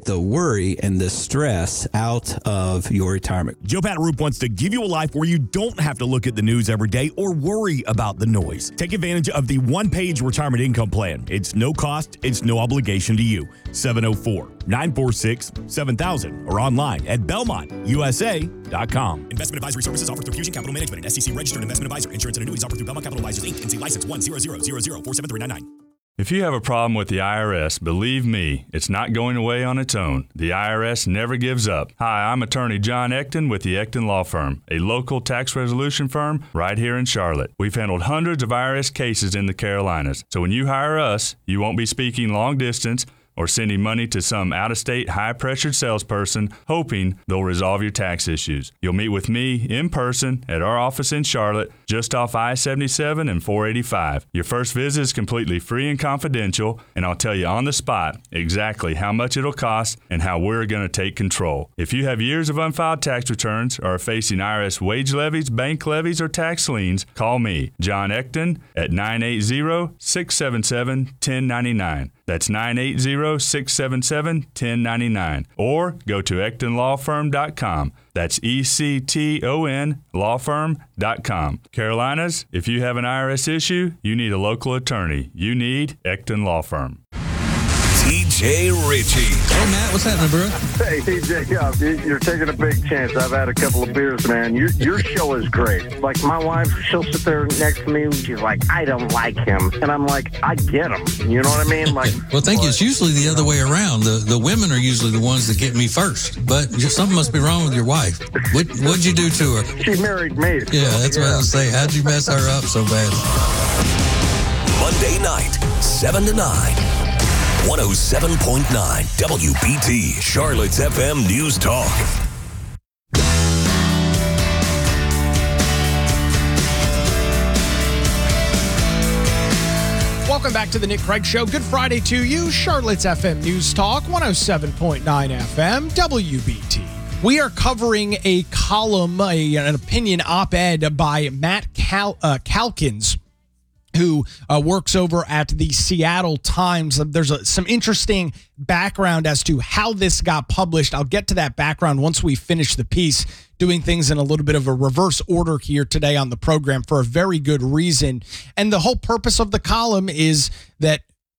get the worry and the stress out of your retirement. Joe Pataroop wants to give you a life where you don't have to look at the news every day or worry about the noise. Take advantage of the one-page retirement income plan. It's no cost, it's no obligation to you. 704-946-7000 or online at BelmontUSA.com. Investment advisory services offered through Fusion Capital Management, an SEC registered investment advisor. Insurance and annuities offered through Belmont Capital Advisors Inc. NC license 10000473399. If you have a problem with the IRS, believe me, it's not going away on its own. The IRS never gives up. Hi, I'm attorney John Ecton with the Ecton Law Firm, a local tax resolution firm right here in Charlotte. We've handled hundreds of IRS cases in the Carolinas. So when you hire us, you won't be speaking long distance or sending money to some out-of-state, high-pressured salesperson hoping they'll resolve your tax issues. You'll meet with me in person at our office in Charlotte, just off I-77 and 485. Your first visit is completely free and confidential, and I'll tell you on the spot exactly how much it'll cost and how we're going to take control. If you have years of unfiled tax returns or are facing IRS wage levies, bank levies, or tax liens, call me, John Ecton, at 980-677-1099. That's 980-677-1099. Or go to EctonLawFirm.com. That's ECTON lawfirm.com. Carolinas, if you have an IRS issue, you need a local attorney. You need Ecton Law Firm. TJ Ritchie. Hey, Matt, what's happening, bro? Hey, TJ, you're taking a big chance. I've had a couple of beers, man. Your show is great. Like, my wife, she'll sit there next to me. She's like, I don't like him. And I'm like, I get him. You know what I mean? Like, well, thank you. It's usually the other way around. The women are usually the ones that get me first. But something must be wrong with your wife. What'd you do to her? She married me. Yeah, that's what I was saying. How'd you mess her up so bad? Monday night, 7 to 9. 107.9 WBT, Charlotte's FM News Talk. Welcome back to the Nick Craig Show. Good Friday to you. Charlotte's FM News Talk, 107.9 FM, WBT. We are covering a column, an opinion op-ed by Matt Calkins, who works over at the Seattle Times. There's some interesting background as to how this got published. I'll get to that background once we finish the piece, doing things in a little bit of a reverse order here today on the program for a very good reason. And the whole purpose of the column is that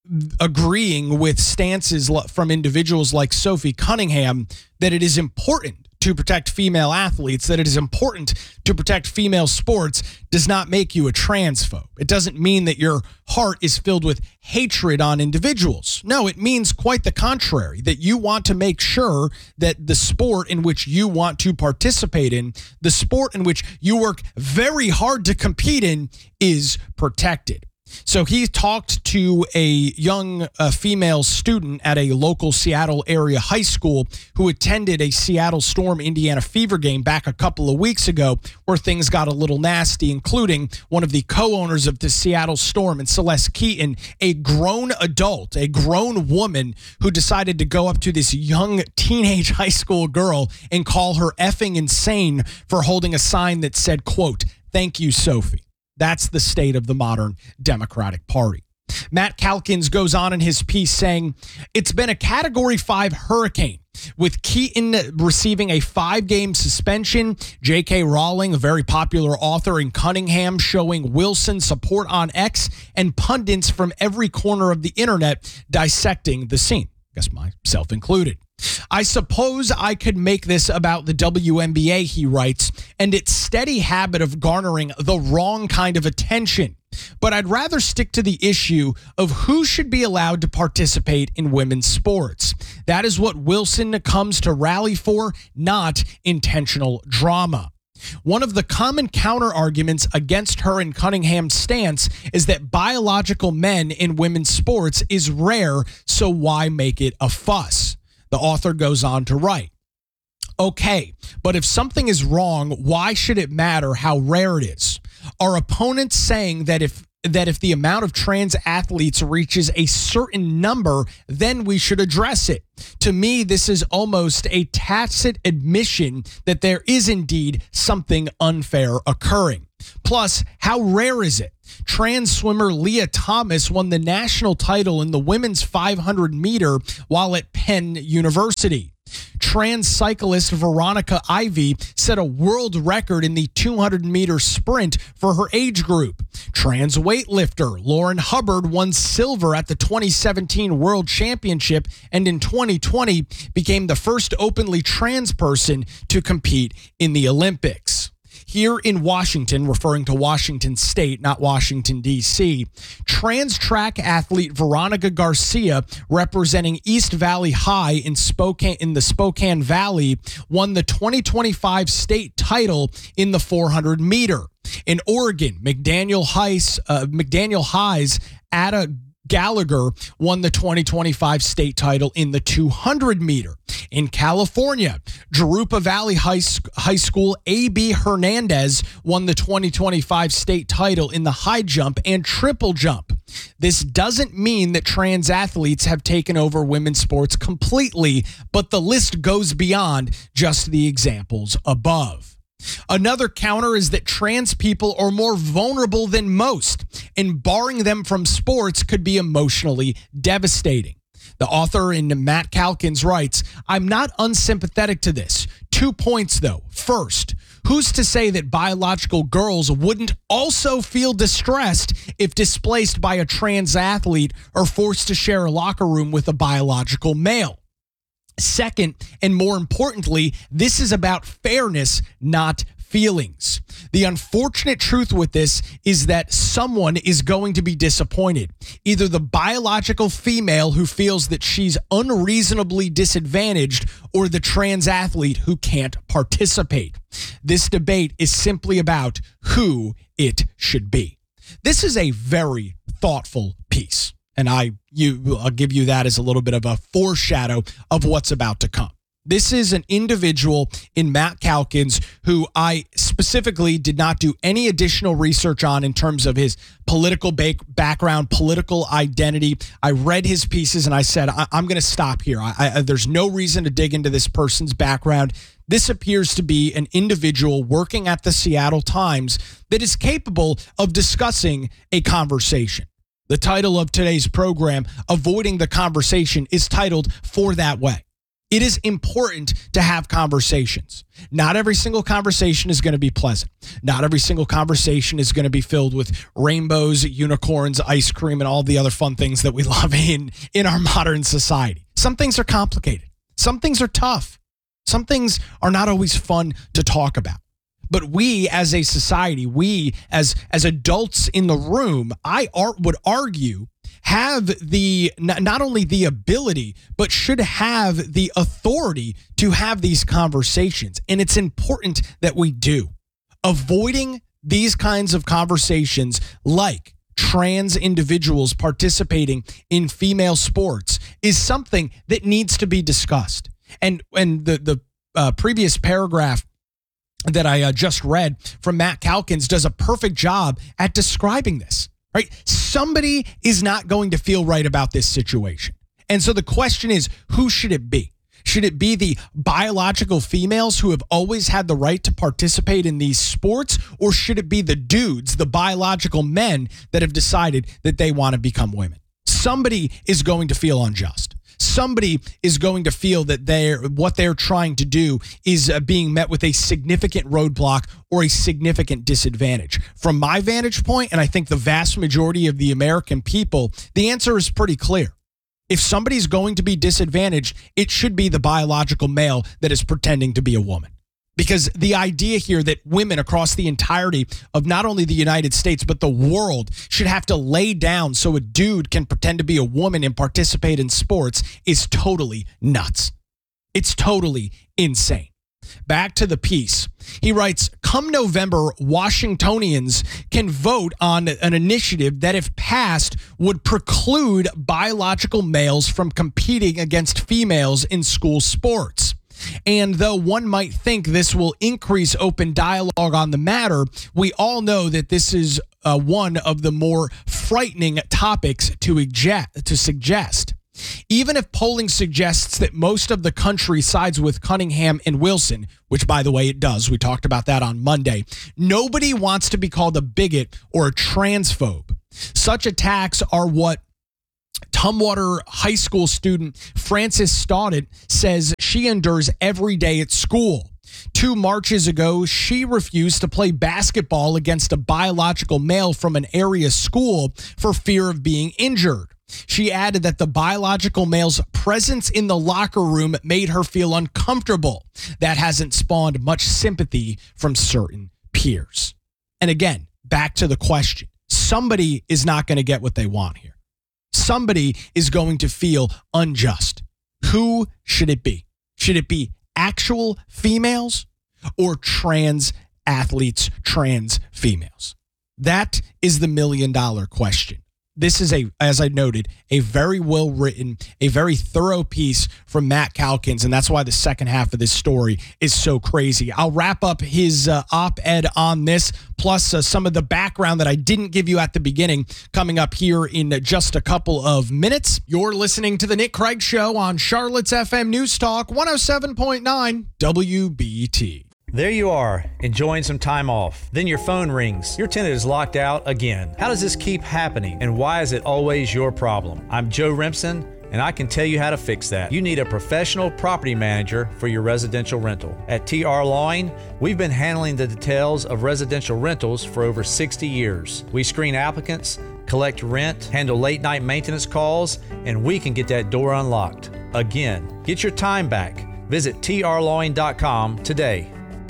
agreeing with stances from individuals like Sophie Cunningham that it is important to protect female athletes, that it is important to protect female sports, does not make you a transphobe. It doesn't mean that your heart is filled with hatred on individuals. No, it means quite the contrary, that you want to make sure that the sport in which you want to participate in, the sport in which you work very hard to compete in, is protected. So he talked to a young female student at a local Seattle area high school who attended a Seattle Storm Indiana Fever game back a couple of weeks ago where things got a little nasty, including one of the co-owners of the Seattle Storm and Celeste Keaton, a grown adult, a grown woman who decided to go up to this young teenage high school girl and call her effing insane for holding a sign that said, quote, "Thank you, Sophie." That's the state of the modern Democratic Party. Matt Calkins goes on in his piece saying, it's been a Category 5 hurricane, with Keaton receiving a 5-game suspension, J.K. Rowling, a very popular author, and Cunningham showing Wilson support on X, and pundits from every corner of the internet dissecting the scene. I guess myself included. I suppose I could make this about the WNBA, he writes, and its steady habit of garnering the wrong kind of attention. But I'd rather stick to the issue of who should be allowed to participate in women's sports. That is what Wilson comes to rally for, not intentional drama. One of the common counter-arguments against her and Cunningham's stance is that biological men in women's sports is rare, so why make it a fuss? The author goes on to write, okay, but if something is wrong, why should it matter how rare it is? Are opponents saying that if that if the amount of trans athletes reaches a certain number, then we should address it. To me, this is almost a tacit admission that there is indeed something unfair occurring. Plus, how rare is it? Trans swimmer Leah Thomas won the national title in the women's 500 meter while at Penn University. Trans cyclist Veronica Ivy set a world record in the 200-meter sprint for her age group. Trans weightlifter Lauren Hubbard won silver at the 2017 World Championship and in 2020 became the first openly trans person to compete in the Olympics. Here in Washington, referring to Washington State, not Washington, D.C., trans track athlete Veronica Garcia, representing East Valley High in the Spokane Valley, won the 2025 state title in the 400 meter. In Oregon, McDaniel High's Ada Gallagher won the 2025 state title in the 200 meter. In California, Jurupa Valley High School A.B. Hernandez won the 2025 state title in the high jump and triple jump. This doesn't mean that trans athletes have taken over women's sports completely, but the list goes beyond just the examples above. Another counter is that trans people are more vulnerable than most, and barring them from sports could be emotionally devastating. The author in Matt Calkins writes, I'm not unsympathetic to this. 2 points, though. First, who's to say that biological girls wouldn't also feel distressed if displaced by a trans athlete or forced to share a locker room with a biological male? Second, and more importantly, this is about fairness, not feelings. The unfortunate truth with this is that someone is going to be disappointed. Either the biological female who feels that she's unreasonably disadvantaged or the trans athlete who can't participate. This debate is simply about who it should be. This is a very thoughtful piece. And I'll give you that as a little bit of a foreshadow of what's about to come. This is an individual in Matt Calkins who I specifically did not do any additional research on in terms of his political background, political identity. I read his pieces and I said, I'm going to stop here. There's no reason to dig into this person's background. This appears to be an individual working at the Seattle Times that is capable of discussing a conversation. The title of today's program, Avoiding the Conversation, is titled For That Way. It is important to have conversations. Not every single conversation is going to be pleasant. Not every single conversation is going to be filled with rainbows, unicorns, ice cream, and all the other fun things that we love in our modern society. Some things are complicated. Some things are tough. Some things are not always fun to talk about. But we as a society, we as adults in the room, I would argue, have the not only the ability, but should have the authority to have these conversations. And it's important that we do. Avoiding these kinds of conversations like trans individuals participating in female sports is something that needs to be discussed. And the previous paragraph that I just read from Matt Calkins does a perfect job at describing this, right? Somebody is not going to feel right about this situation. And so the question is, who should it be? Should it be the biological females who have always had the right to participate in these sports? Or should it be the dudes, the biological men that have decided that they want to become women? Somebody is going to feel unjust. Somebody is going to feel that what they're trying to do is being met with a significant roadblock or a significant disadvantage. From my vantage point, and I think the vast majority of the American people, the answer is pretty clear. If somebody's going to be disadvantaged, it should be the biological male that is pretending to be a woman. Because the idea here that women across the entirety of not only the United States, but the world should have to lay down so a dude can pretend to be a woman and participate in sports is totally nuts. It's totally insane. Back to the piece. He writes, come November, Washingtonians can vote on an initiative that, if passed, would preclude biological males from competing against females in school sports. And though one might think this will increase open dialogue on the matter, we all know that this is one of the more frightening topics to suggest. Even if polling suggests that most of the country sides with Cunningham and Wilson, which, by the way, it does. We talked about that on Monday. Nobody wants to be called a bigot or a transphobe. Such attacks are what Tumwater High School student Frances Staudent says she endures every day at school. 2 Marches ago, she refused to play basketball against a biological male from an area school for fear of being injured. She added that the biological male's presence in the locker room made her feel uncomfortable. That hasn't spawned much sympathy from certain peers. And again, back to the question. Somebody is not going to get what they want here. Somebody is going to feel unjust. Who should it be? Should it be actual females or trans athletes, trans females? That is the $1 million question. This is, as I noted, a very well-written, a very thorough piece from Matt Calkins, and that's why the second half of this story is so crazy. I'll wrap up his op-ed on this, plus some of the background that I didn't give you at the beginning, coming up here in just a couple of minutes. You're listening to The Nick Craig Show on Charlotte's FM News Talk 107.9 WBT. There you are, enjoying some time off. Then your phone rings. Your tenant is locked out again. How does this keep happening, and why is it always your problem? I'm Joe Rimpson, and I can tell you how to fix that. You need a professional property manager for your residential rental. At TR Lawing, we've been handling the details of residential rentals for over 60 years. We screen applicants, collect rent, handle late-night maintenance calls, and we can get that door unlocked. Again, get your time back. Visit trlawing.com today.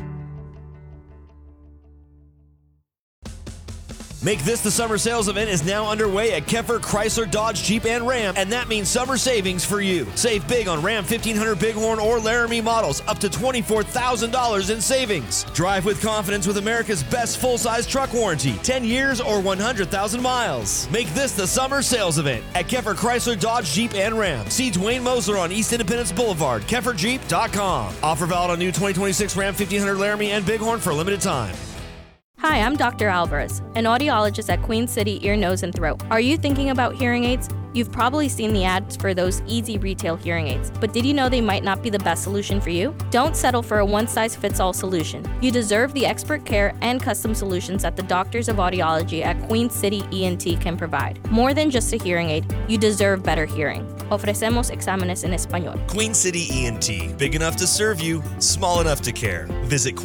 Make This the Summer Sales Event is now underway at Keffer Chrysler Dodge Jeep and Ram, and that means summer savings for you. Save big on Ram 1500 Bighorn or Laramie models, up to $24,000 in savings. Drive with confidence with America's best full-size truck warranty, 10 years or 100,000 miles. Make this the Summer Sales Event at Keffer Chrysler Dodge Jeep and Ram. See Dwayne Moser on East Independence Boulevard, KefferJeep.com. Offer valid on new 2026 Ram 1500 Laramie and Bighorn for a limited time. Hi, I'm Dr. Alvarez, an audiologist at Queen City Ear, Nose, and Throat. Are you thinking about hearing aids? You've probably seen the ads for those easy retail hearing aids, but did you know they might not be the best solution for you? Don't settle for a one-size-fits-all solution. You deserve the expert care and custom solutions that the doctors of audiology at Queen City ENT can provide. More than just a hearing aid, you deserve better hearing. Ofrecemos exámenes en español. Queen City ENT. Big enough to serve you, small enough to care. Visit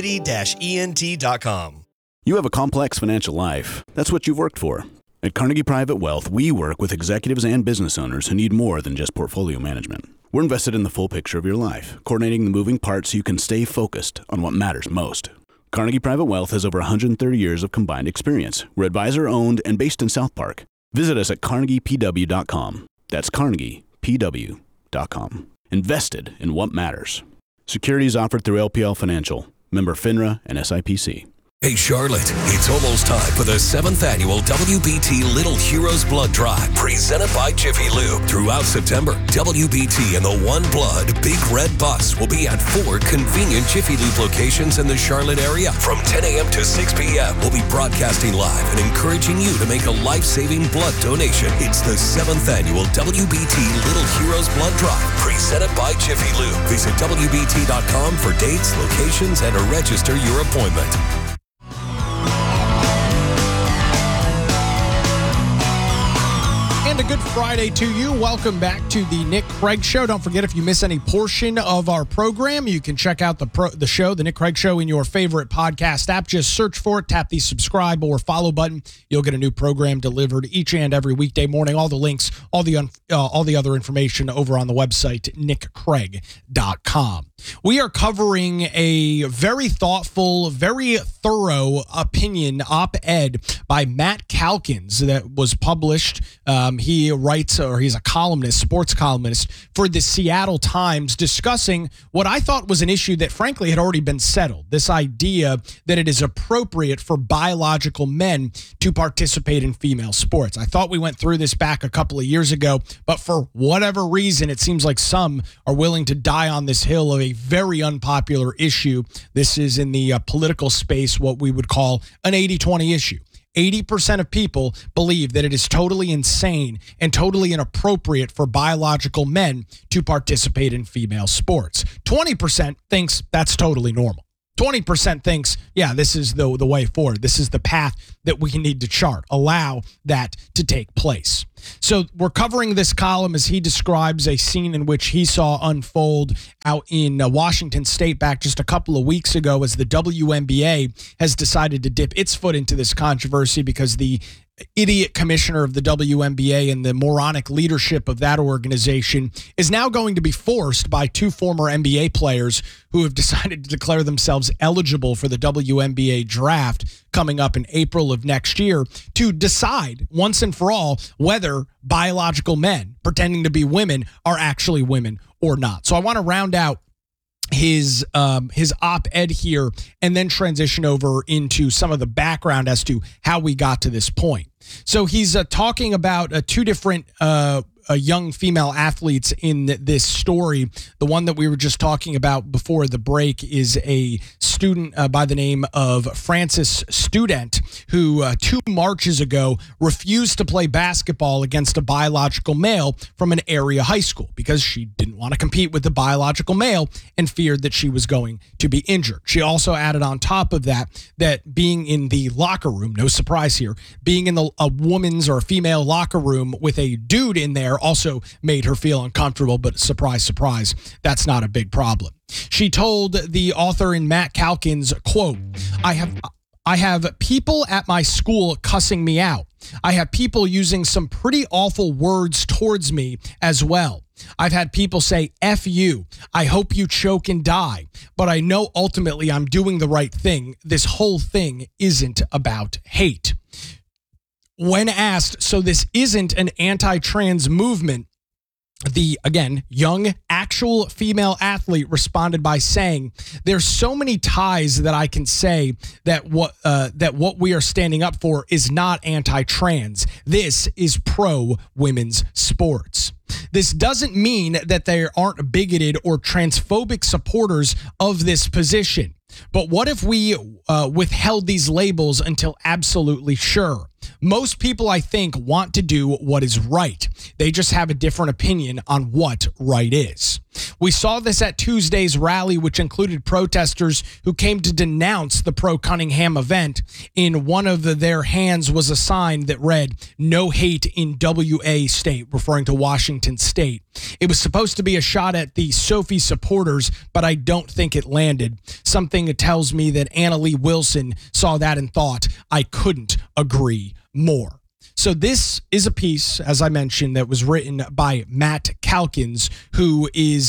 queencity-ent.com. You have a complex financial life. That's what you've worked for. At Carnegie Private Wealth, we work with executives and business owners who need more than just portfolio management. We're invested in the full picture of your life, coordinating the moving parts so you can stay focused on what matters most. Carnegie Private Wealth has over 130 years of combined experience. We're advisor-owned and based in South Park. Visit us at carnegiepw.com. That's carnegiepw.com. Invested in what matters. Securities offered through LPL Financial. Member FINRA and SIPC. Hey Charlotte, it's almost time for the 7th annual WBT Little Heroes Blood Drive, presented by Jiffy Lube. Throughout September, WBT and the One Blood Big Red Bus will be at 4 convenient Jiffy Lube locations in the Charlotte area. From 10 a.m. to 6 p.m., we'll be broadcasting live and encouraging you to make a life-saving blood donation. It's the 7th annual WBT Little Heroes Blood Drive, presented by Jiffy Lube. Visit WBT.com for dates, locations, and to register your appointment. And a good Friday to you. Welcome back to the Nick Craig Show. Don't forget, if you miss any portion of our program, you can check out the show, the Nick Craig Show, in your favorite podcast app. Just search for it, tap the subscribe or follow button. You'll get a new program delivered each and every weekday morning. All the links, all the other information over on the website, nickcraig.com. We are covering a very thoughtful, very thorough opinion op-ed by Matt Calkins that was published. He writes, or he's a columnist, sports columnist for the Seattle Times, discussing what I thought was an issue that frankly had already been settled. This idea that it is appropriate for biological men to participate in female sports. I thought we went through this back a couple of years ago, but for whatever reason, it seems like some are willing to die on this hill of a very unpopular issue. This is in the political space, what we would call an 80-20 issue. 80% of people believe that it is totally insane and totally inappropriate for biological men to participate in female sports. 20% thinks that's totally normal. 20% thinks, yeah, this is the way forward. This is the path that we need to chart. Allow that to take place. So we're covering this column as he describes a scene in which he saw unfold out in Washington State back just a couple of weeks ago as the WNBA has decided to dip its foot into this controversy because the idiot commissioner of the WNBA and the moronic leadership of that organization is now going to be forced by two former NBA players who have decided to declare themselves eligible for the WNBA draft coming up in April of next year to decide once and for all whether biological men pretending to be women are actually women or not. So I want to round out his op-ed here and then transition over into some of the background as to how we got to this point. So he's talking about two different young female athletes in this story. The one that we were just talking about before the break is a student by the name of Frances Student, who 2 Marches ago refused to play basketball against a biological male from an area high school because she didn't want to compete with the biological male and feared that she was going to be injured. She also added on top of that being in the locker room, no surprise here, being in a woman's or a female locker room with a dude in there also made her feel uncomfortable, but surprise, surprise, that's not a big problem. She told the author in Matt Calkins, quote, I have people at my school cussing me out. I have people using some pretty awful words towards me as well. I've had people say, F you, I hope you choke and die, but I know ultimately I'm doing the right thing. This whole thing isn't about hate. When asked, so this isn't an anti-trans movement, the, again, young actual female athlete responded by saying, there's so many ties that I can say that what we are standing up for is not anti-trans. This is pro-women's sports. This doesn't mean that there aren't bigoted or transphobic supporters of this position. But what if we withheld these labels until absolutely sure? Most people, I think, want to do what is right. They just have a different opinion on what right is. We saw this at Tuesday's rally, which included protesters who came to denounce the pro-Cunningham event. In one of their hands was a sign that read, "No hate in WA State," referring to Washington State. It was supposed to be a shot at the Sophie supporters, but I don't think it landed. Something tells me that Anna Lee Wilson saw that and thought, I couldn't agree more. So this is a piece, as I mentioned, that was written by Matt Calkins, who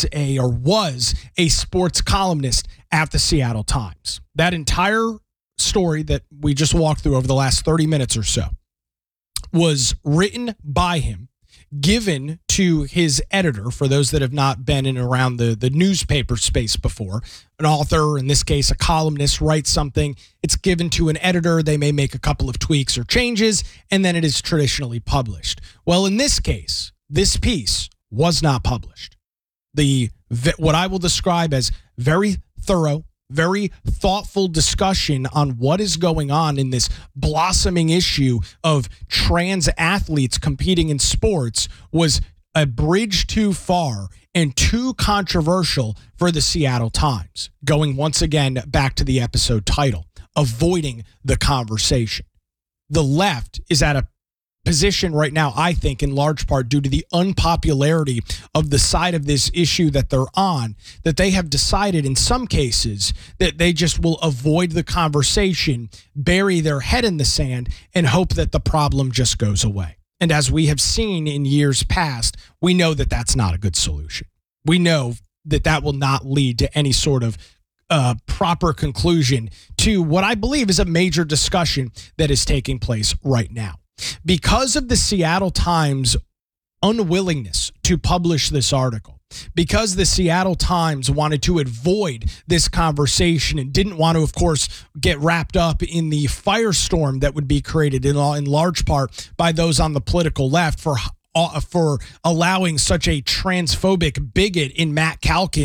was a sports columnist at the Seattle Times. That entire story that we just walked through over the last 30 minutes or so was written by him, given to his editor. For those that have not been in and around the newspaper space before, an author, in this case a columnist, writes something, it's given to an editor, they may make a couple of tweaks or changes, and then it is traditionally published. Well, in this case, this piece was not published. What I will describe as very thorough, very thoughtful discussion on what is going on in this blossoming issue of trans athletes competing in sports was a bridge too far and too controversial for the Seattle Times. Going once again back to the episode title, avoiding the conversation. The left is at a position right now, I think, in large part due to the unpopularity of the side of this issue that they're on, that they have decided in some cases that they just will avoid the conversation, bury their head in the sand, and hope that the problem just goes away. And as we have seen in years past, we know that that's not a good solution. We know that that will not lead to any sort of proper conclusion to what I believe is a major discussion that is taking place right now. Because of the Seattle Times unwillingness to publish this article, because the Seattle Times wanted to avoid this conversation and didn't want to, of course, get wrapped up in the firestorm that would be created in large part by those on the political left for allowing such a transphobic bigot in Matt Calkins to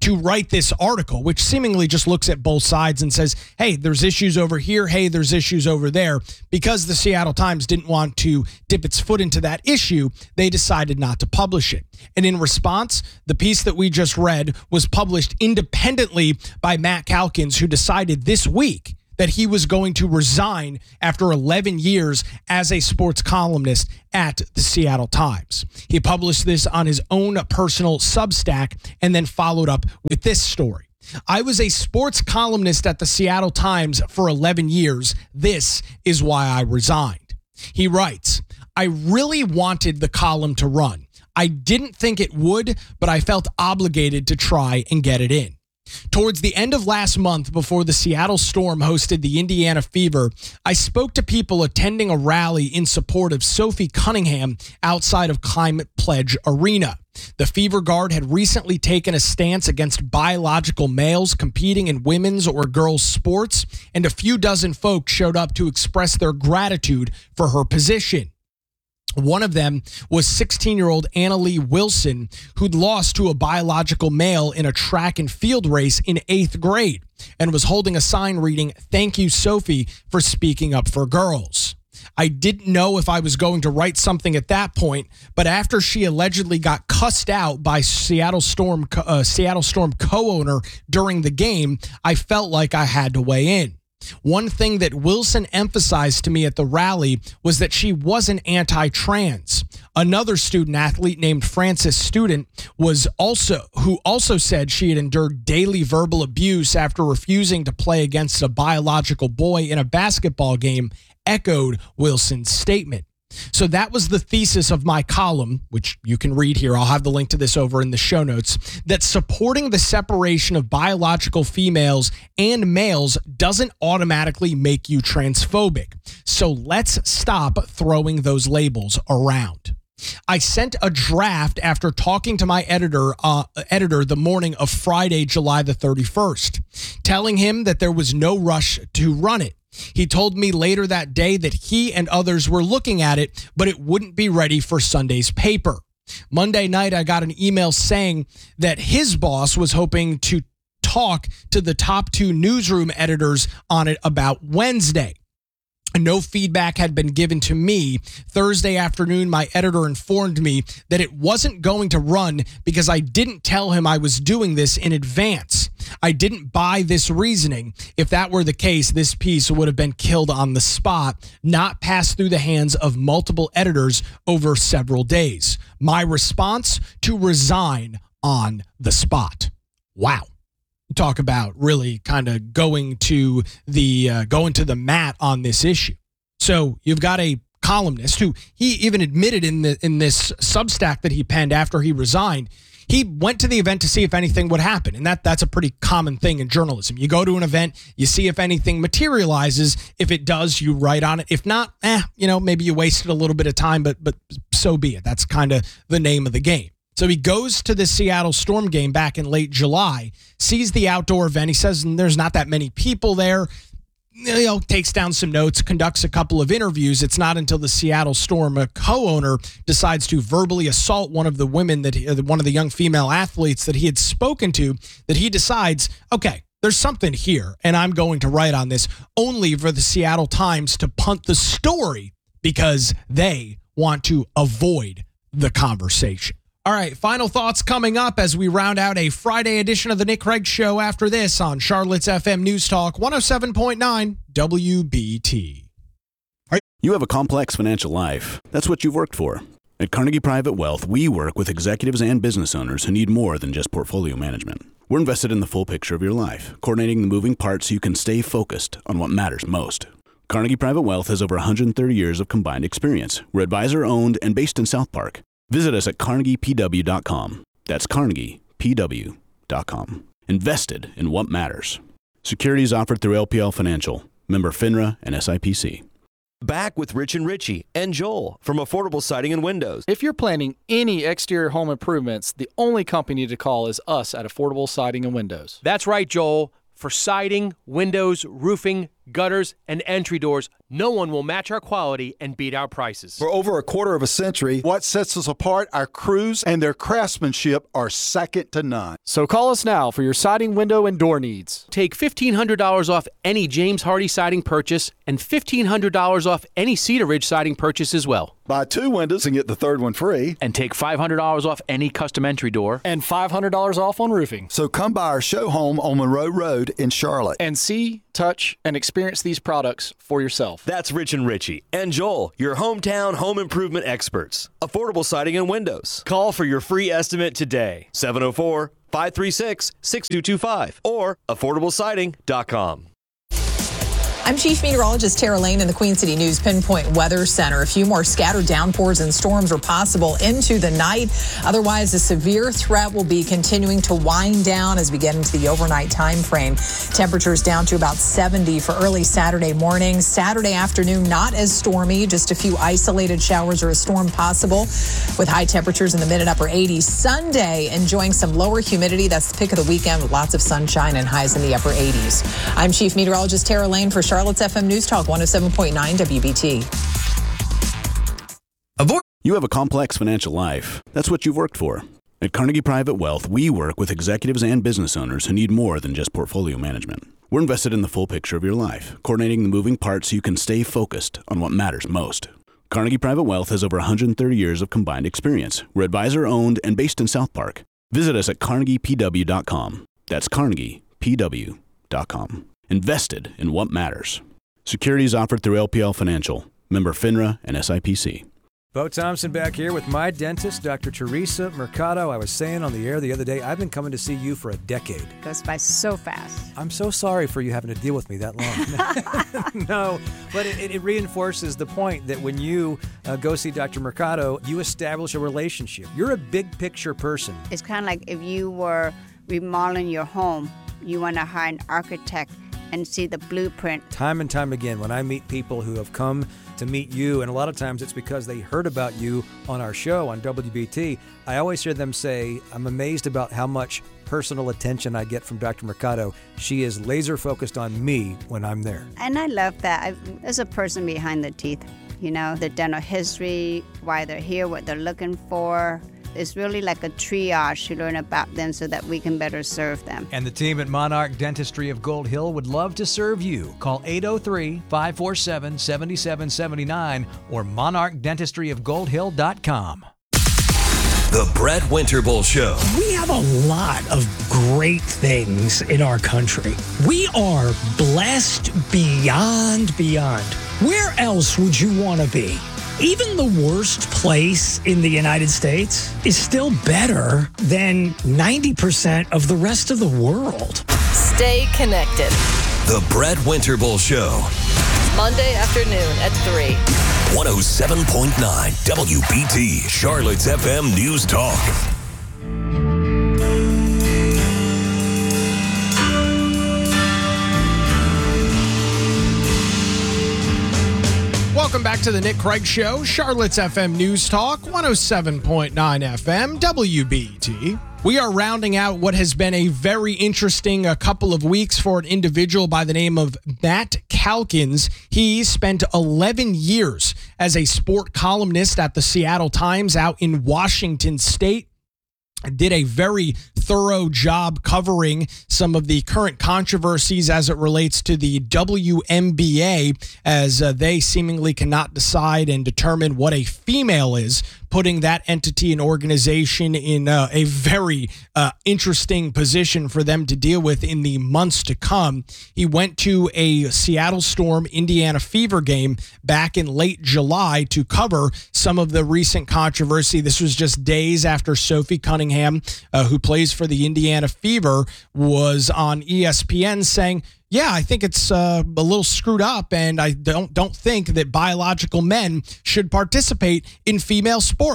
to write this article, which seemingly just looks at both sides and says, hey, there's issues over here. Hey, there's issues over there. Because the Seattle Times didn't want to dip its foot into that issue, they decided not to publish it. And in response, the piece that we just read was published independently by Matt Calkins, who decided this week that he was going to resign after 11 years as a sports columnist at the Seattle Times. He published this on his own personal Substack and then followed up with this story. I was a sports columnist at the Seattle Times for 11 years. This is why I resigned. He writes, I really wanted the column to run. I didn't think it would, but I felt obligated to try and get it in. Towards the end of last month, before the Seattle Storm hosted the Indiana Fever, I spoke to people attending a rally in support of Sophie Cunningham outside of Climate Pledge Arena. The Fever Guard had recently taken a stance against biological males competing in women's or girls' sports, and a few dozen folks showed up to express their gratitude for her position. One of them was 16-year-old Annalie Wilson, who'd lost to a biological male in a track and field race in 8th grade and was holding a sign reading, "Thank you, Sophie, for speaking up for girls." I didn't know if I was going to write something at that point, but after she allegedly got cussed out by Seattle Storm co-owner during the game, I felt like I had to weigh in. One thing that Wilson emphasized to me at the rally was that she wasn't anti-trans. Another student athlete named Frances Student who also said she had endured daily verbal abuse after refusing to play against a biological boy in a basketball game, echoed Wilson's statement. So that was the thesis of my column, which you can read here. I'll have the link to this over in the show notes, that supporting the separation of biological females and males doesn't automatically make you transphobic. So let's stop throwing those labels around. I sent a draft after talking to my editor the morning of Friday, July the 31st, telling him that there was no rush to run it. He told me later that day that he and others were looking at it, but it wouldn't be ready for Sunday's paper. Monday night, I got an email saying that his boss was hoping to talk to the top 2 newsroom editors on it about Wednesday. No feedback had been given to me. Thursday afternoon, my editor informed me that it wasn't going to run because I didn't tell him I was doing this in advance. I didn't buy this reasoning. If that were the case, this piece would have been killed on the spot, not passed through the hands of multiple editors over several days. My response: to resign on the spot. Wow. Talk about really kind of going to the mat on this issue. So you've got a columnist who he even admitted in this Substack that he penned after he resigned. He went to the event to see if anything would happen, and that's a pretty common thing in journalism. You go to an event, you see if anything materializes. If it does, you write on it. If not, maybe you wasted a little bit of time, but so be it. That's kind of the name of the game. So he goes to the Seattle Storm game back in late July, sees the outdoor event. He says there's not that many people there. Takes down some notes, conducts a couple of interviews. It's not until the Seattle Storm co-owner decides to verbally assault one of the women one of the young female athletes that he had spoken to, that he decides, okay, there's something here, and I'm going to write on this, only for the Seattle Times to punt the story because they want to avoid the conversation. All right, final thoughts coming up as we round out a Friday edition of the Nick Craig Show after this on Charlotte's FM News Talk 107.9 WBT. You have a complex financial life. That's what you've worked for. At Carnegie Private Wealth, we work with executives and business owners who need more than just portfolio management. We're invested in the full picture of your life, coordinating the moving parts so you can stay focused on what matters most. Carnegie Private Wealth has over 130 years of combined experience. We're advisor-owned and based in South Park. Visit us at carnegiepw.com. That's carnegiepw.com. Invested in what matters. Securities offered through LPL Financial. Member FINRA and SIPC. Back with Rich and Richie and Joel from Affordable Siding and Windows. If you're planning any exterior home improvements, the only company to call is us at Affordable Siding and Windows. That's right, Joel. For siding, windows, roofing, gutters, and entry doors, no one will match our quality and beat our prices. For over a quarter of a century, what sets us apart, our crews and their craftsmanship are second to none. So call us now for your siding, window, and door needs. Take $1,500 off any James Hardy siding purchase and $1,500 off any Cedar Ridge siding purchase as well. Buy 2 windows and get the third one free. And take $500 off any custom entry door. And $500 off on roofing. So come by our show home on Monroe Road in Charlotte. And see, touch, and experience these products for yourself. That's Rich and Richie and Joel, your hometown home improvement experts. Affordable siding and windows. Call for your free estimate today. 704-536-6225 or affordablesiding.com. I'm Chief Meteorologist Tara Lane in the Queen City News Pinpoint Weather Center. A few more scattered downpours and storms are possible into the night. Otherwise, the severe threat will be continuing to wind down as we get into the overnight time frame. Temperatures down to about 70 for early Saturday morning. Saturday afternoon, not as stormy. Just a few isolated showers or a storm possible with high temperatures in the mid and upper 80s. Sunday, enjoying some lower humidity. That's the pick of the weekend with lots of sunshine and highs in the upper 80s. I'm Chief Meteorologist Tara Lane for Charlotte's FM News Talk 107.9 WBT. You have a complex financial life. That's what you've worked for. At Carnegie Private Wealth, we work with executives and business owners who need more than just portfolio management. We're invested in the full picture of your life, coordinating the moving parts so you can stay focused on what matters most. Carnegie Private Wealth has over 130 years of combined experience. We're advisor-owned and based in South Park. Visit us at carnegiepw.com. That's carnegiepw.com. Invested in what matters. Securities offered through LPL Financial. Member FINRA and SIPC. Bo Thompson back here with my dentist, Dr. Teresa Mercado. I was saying on the air the other day, I've been coming to see you for a decade. Goes by so fast. I'm so sorry for you having to deal with me that long. No, but it reinforces the point that when you go see Dr. Mercado, you establish a relationship. You're a big picture person. It's kind of like if you were remodeling your home, you want to hire an architect and see the blueprint. Time and time again, when I meet people who have come to meet you, and a lot of times it's because they heard about you on our show on WBT, I always hear them say, I'm amazed about how much personal attention I get from Dr. Mercado. She is laser focused on me when I'm there. And I love that. There's a person behind the teeth, you know, the dental history, why they're here, what they're looking for. It's really like a triage to learn about them so that we can better serve them. And the team at Monarch Dentistry of Gold Hill would love to serve you. Call 803-547-7779 or monarchdentistryofgoldhill.com. The Brett Winterble Show. We have a lot of great things in our country. We are blessed beyond. Where else would you want to be? Even the worst place in the United States is still better than 90% of the rest of the world. Stay connected. The Brett Winterble Show. Monday afternoon at 3. 107.9 WBT, Charlotte's FM News Talk. Welcome back to the Nick Craig Show, Charlotte's FM News Talk, 107.9 FM, WBT. We are rounding out what has been a very interesting couple of weeks for an individual by the name of Matt Calkins. He spent 11 years as a sport columnist at the Seattle Times out in Washington State. Did a very thorough job covering some of the current controversies as it relates to the WNBA, as they seemingly cannot decide and determine what a female is, putting that entity and organization in a very interesting position for them to deal with in the months to come. He went to a Seattle Storm Indiana Fever game back in late July to cover some of the recent controversy. This was just days after Sophie Cunningham, who plays for the Indiana Fever, was on ESPN saying, yeah, I think it's a little screwed up, and I don't think that biological men should participate in female sports.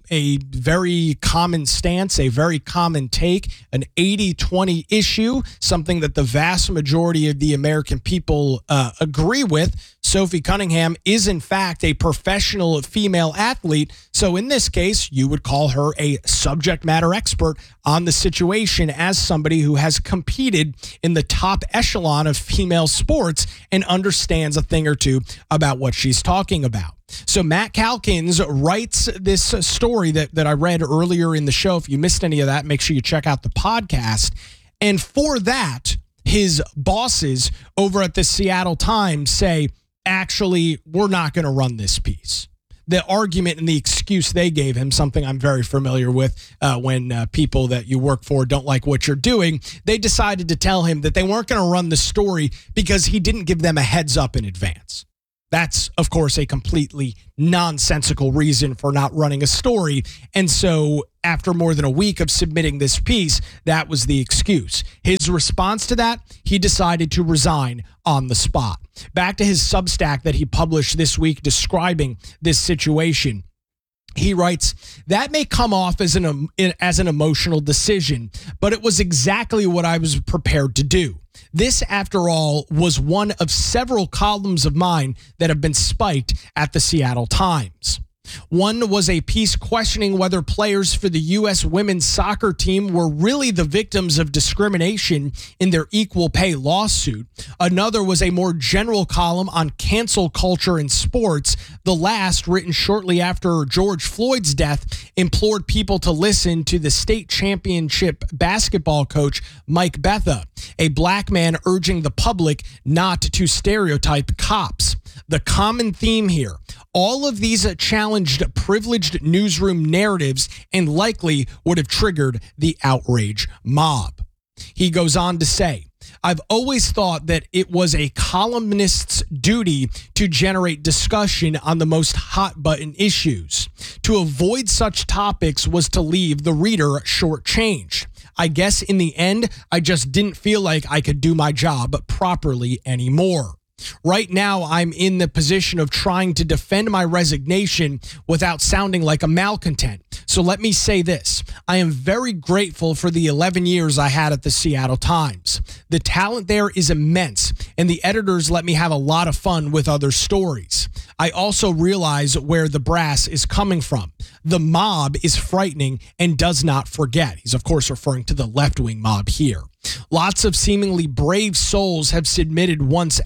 a very common stance, a very common take, an 80-20 issue, something that the vast majority of the American people agree with. Sophie Cunningham is, in fact, a professional female athlete. So in this case, you would call her a subject matter expert on the situation as somebody who has competed in the top echelon of female sports and understands a thing or two about what she's talking about. So Matt Calkins writes this story that I read earlier in the show. If you missed any of that, make sure you check out the podcast. And for that, his bosses over at the Seattle Times say, actually, we're not going to run this piece. The argument and the excuse they gave him, something I'm very familiar with when people that you work for don't like what you're doing, they decided to tell him that they weren't going to run the story because he didn't give them a heads up in advance. That's, of course, a completely nonsensical reason for not running a story. And so after more than a week of submitting this piece, that was the excuse. His response to that, he decided to resign on the spot. Back to his Substack that he published this week describing this situation. He writes, that may come off as an emotional decision, but it was exactly what I was prepared to do. This, after all, was one of several columns of mine that have been spiked at the Seattle Times. One was a piece questioning whether players for the U.S. women's soccer team were really the victims of discrimination in their equal pay lawsuit. Another was a more general column on cancel culture in sports. The last, written shortly after George Floyd's death, implored people to listen to the state championship basketball coach Mike Betha, a black man urging the public not to stereotype cops. The common theme here, all of these challenged privileged newsroom narratives and likely would have triggered the outrage mob. He goes on to say, I've always thought that it was a columnist's duty to generate discussion on the most hot button issues. To avoid such topics was to leave the reader shortchanged. I guess in the end, I just didn't feel like I could do my job properly anymore. Right now, I'm in the position of trying to defend my resignation without sounding like a malcontent. So let me say this. I am very grateful for the 11 years I had at the Seattle Times. The talent there is immense, and the editors let me have a lot of fun with other stories. I also realize where the brass is coming from. The mob is frightening and does not forget. He's, of course, referring to the left-wing mob here. Lots of seemingly brave souls have submitted once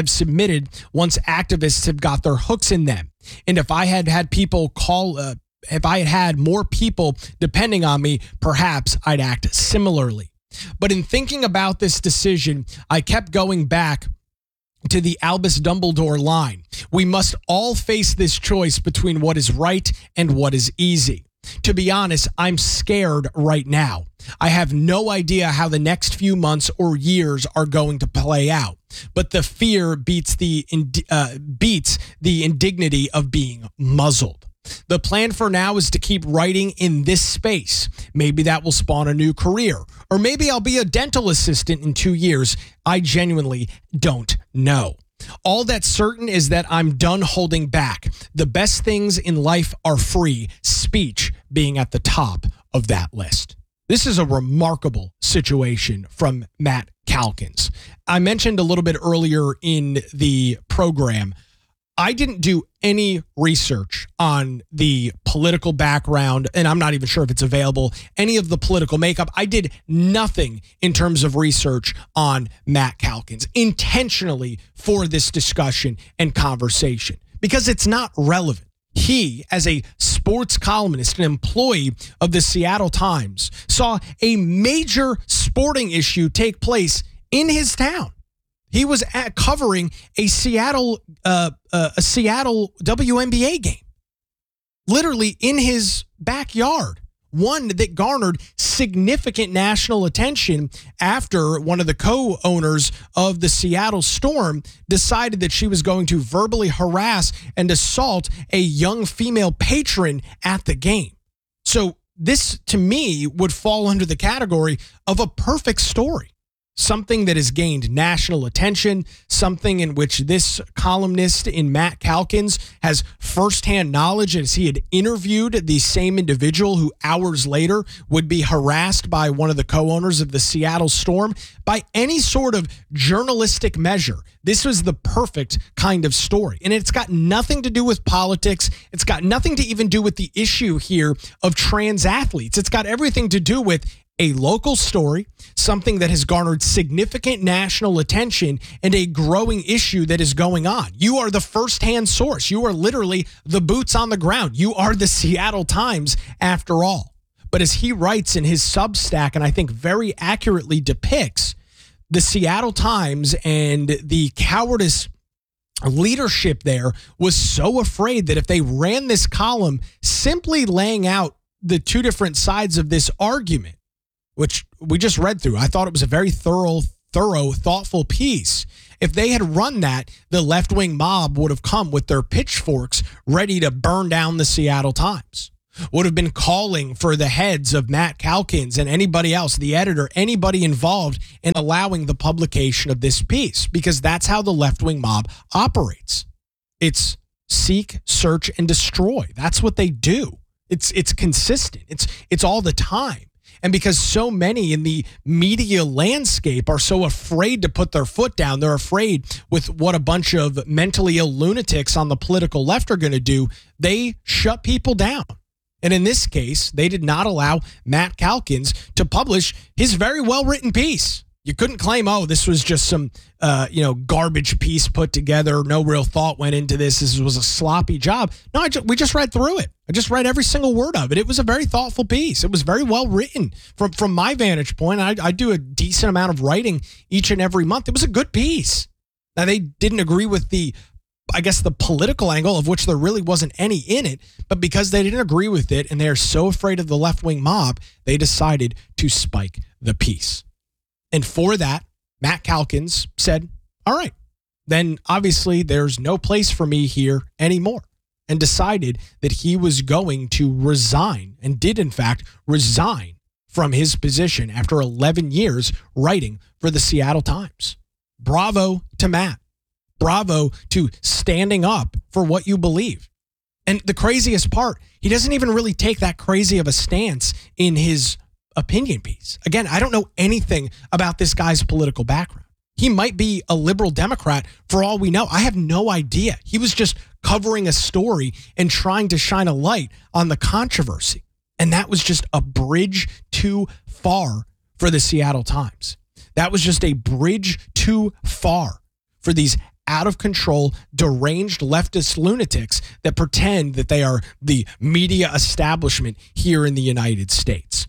activists have got their hooks in them. And if I had had more people depending on me, perhaps I'd act similarly. But in thinking about this decision, I kept going back to the Albus Dumbledore line. We must all face this choice between what is right and what is easy. To be honest, I'm scared right now. I have no idea how the next few months or years are going to play out, but the fear beats the indignity of being muzzled. The plan for now is to keep writing in this space. Maybe that will spawn a new career, or maybe I'll be a dental assistant in 2 years. I genuinely don't know. All that's certain is that I'm done holding back. The best things in life are free, speech being at the top of that list. This is a remarkable situation from Matt Calkins. I mentioned a little bit earlier in the program, I didn't do any research on the political background, and I'm not even sure if it's available, any of the political makeup. I did nothing in terms of research on Matt Calkins intentionally for this discussion and conversation because it's not relevant. He, as a sports columnist, an employee of the Seattle Times, saw a major sporting issue take place in his town. He was covering a Seattle WNBA game, literally in his backyard. One that garnered significant national attention after one of the co-owners of the Seattle Storm decided that she was going to verbally harass and assault a young female patron at the game. So this, to me, would fall under the category of a perfect story. something that has gained national attention, something in which this columnist in Matt Calkins has firsthand knowledge as he had interviewed the same individual who hours later would be harassed by one of the co-owners of the Seattle Storm. By any sort of journalistic measure, this was the perfect kind of story. And it's got nothing to do with politics. It's got nothing to even do with the issue here of trans athletes. It's got everything to do with a local story, something that has garnered significant national attention, and a growing issue that is going on. You are the firsthand source. You are literally the boots on the ground. You are the Seattle Times after all. But as he writes in his Substack, and I think very accurately depicts, the Seattle Times and the cowardice leadership there was so afraid that if they ran this column simply laying out the two different sides of this argument, which we just read through, I thought it was a very thorough, thoughtful piece. If they had run that, the left-wing mob would have come with their pitchforks ready to burn down the Seattle Times, would have been calling for the heads of Matt Calkins and anybody else, the editor, anybody involved in allowing the publication of this piece, because that's how the left-wing mob operates. It's seek, search, and destroy. That's what they do. It's consistent. It's all the time. And because so many in the media landscape are so afraid to put their foot down, they're afraid with what a bunch of mentally ill lunatics on the political left are going to do, they shut people down. And in this case, they did not allow Matt Calkins to publish his very well-written piece. You couldn't claim, oh, this was just some, garbage piece put together. No real thought went into this. This was a sloppy job. No, we just read through it. I just read every single word of it. It was a very thoughtful piece. It was very well written from my vantage point. I do a decent amount of writing each and every month. It was a good piece. Now, they didn't agree with the political angle, of which there really wasn't any in it, but because they didn't agree with it and they are so afraid of the left-wing mob, they decided to spike the piece. And for that, Matt Calkins said, all right, then obviously there's no place for me here anymore, and decided that he was going to resign, and did in fact resign from his position after 11 years writing for the Seattle Times. Bravo to Matt. Bravo to standing up for what you believe. And the craziest part, he doesn't even really take that crazy of a stance in his opinion piece. Again, I don't know anything about this guy's political background. He might be a liberal Democrat for all we know. I have no idea. He was just covering a story and trying to shine a light on the controversy. And that was just a bridge too far for the Seattle Times. That was just a bridge too far for these out of control, deranged leftist lunatics that pretend that they are the media establishment here in the United States.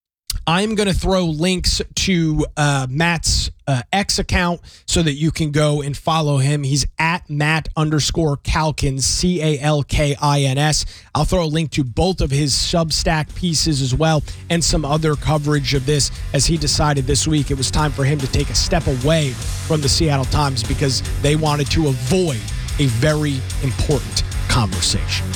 I'm going to throw links to Matt's X account so that you can go and follow him. He's at Matt_Calkins, CALKINS. I'll throw a link to both of his Substack pieces as well, and some other coverage of this, as he decided this week it was time for him to take a step away from the Seattle Times because they wanted to avoid a very important conversation.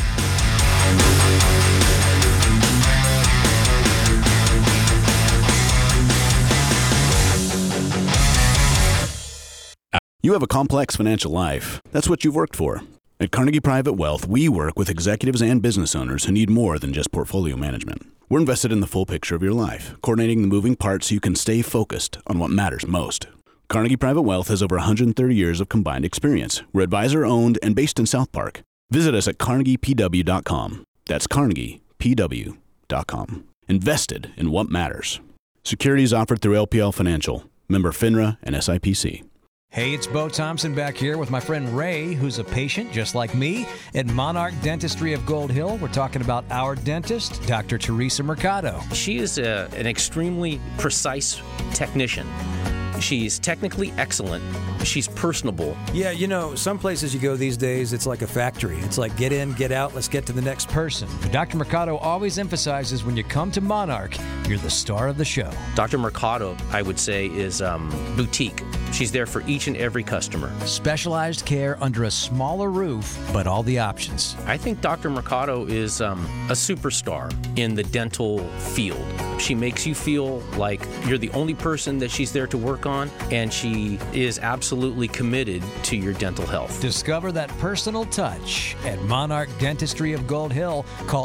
You have a complex financial life. That's what you've worked for. At Carnegie Private Wealth, we work with executives and business owners who need more than just portfolio management. We're invested in the full picture of your life, coordinating the moving parts so you can stay focused on what matters most. Carnegie Private Wealth has over 130 years of combined experience. We're advisor-owned and based in South Park. Visit us at carnegiepw.com. That's carnegiepw.com. Invested in what matters. Securities offered through LPL Financial. Member FINRA and SIPC. Hey, it's Bo Thompson back here with my friend Ray, who's a patient just like me at Monarch Dentistry of Gold Hill. We're talking about our dentist, Dr. Teresa Mercado. She is an extremely precise technician. She's technically excellent. She's personable. Yeah, you know, some places you go these days, it's like a factory. It's like get in, get out, let's get to the next person. But Dr. Mercado always emphasizes when you come to Monarch, you're the star of the show. Dr. Mercado, I would say, is boutique. She's there for each and every customer. Specialized care under a smaller roof, but all the options. I think Dr. Mercado is a superstar in the dental field. She makes you feel like you're the only person that she's there to work on, and she is absolutely committed to your dental health. Discover that personal touch at Monarch Dentistry of Gold Hill. Call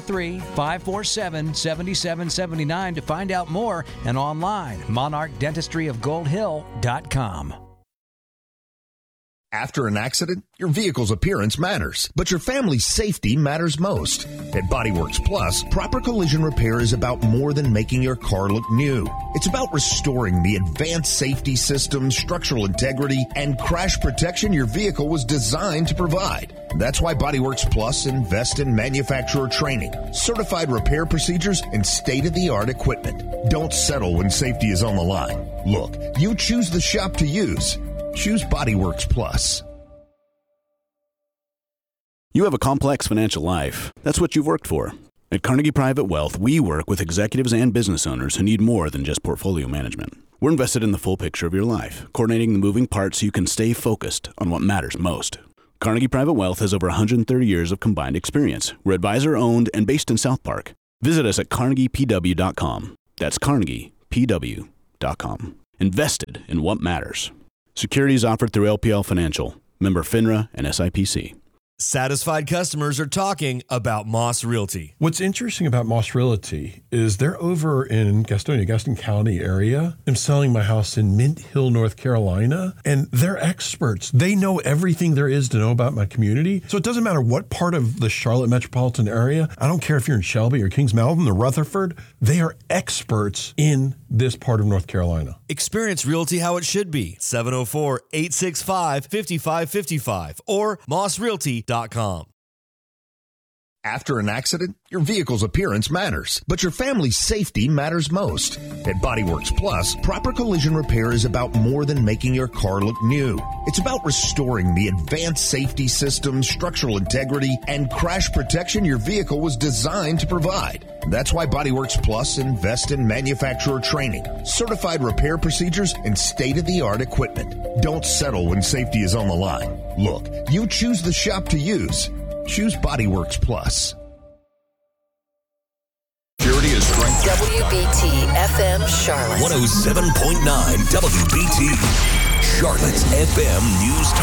803-547-7779 to find out more, and online, monarchdentistryofgoldhill.com. After an accident, your vehicle's appearance matters, but your family's safety matters most. At Bodyworks Plus, proper collision repair is about more than making your car look new. It's about restoring the advanced safety systems, structural integrity, and crash protection your vehicle was designed to provide. That's why Bodyworks Plus invests in manufacturer training, certified repair procedures, and state-of-the-art equipment. Don't settle when safety is on the line. Look, you choose the shop to use. Choose Bodyworks Plus. You have a complex financial life. That's what you've worked for. At Carnegie Private Wealth, we work with executives and business owners who need more than just portfolio management. We're invested in the full picture of your life, coordinating the moving parts so you can stay focused on what matters most. Carnegie Private Wealth has over 130 years of combined experience. We're advisor-owned and based in South Park. Visit us at carnegiepw.com. That's carnegiepw.com. Invested in what matters. Securities offered through LPL Financial, member FINRA and SIPC. Satisfied customers are talking about Moss Realty. What's interesting about Moss Realty is they're over in Gaston County area. I'm selling my house in Mint Hill, North Carolina, and they're experts. They know everything there is to know about my community. So it doesn't matter what part of the Charlotte metropolitan area. I don't care if you're in Shelby or Kings Mountain or Rutherford. They are experts in this part of North Carolina. Experience realty how it should be. 704-865-5555 or mossrealty.com. After an accident, your vehicle's appearance matters, but your family's safety matters most. At Bodyworks Plus, proper collision repair is about more than making your car look new. It's about restoring the advanced safety systems, structural integrity, and crash protection your vehicle was designed to provide. That's why Bodyworks Plus invests in manufacturer training, certified repair procedures, and state-of-the-art equipment. Don't settle when safety is on the line. Look, you choose the shop to use. Choose Bodyworks Plus. Security is strength. WBT FM Charlotte. 107.9 WBT. Charlotte's FM News Talk.